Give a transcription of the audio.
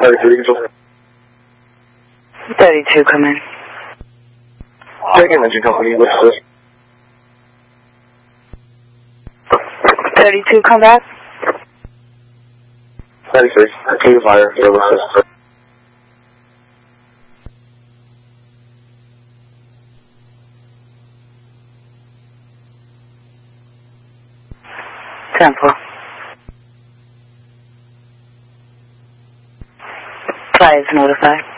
32, come in. Checking engine company, what's this? 32, come back. 96, continue fire, services. Temple. Fly is notified.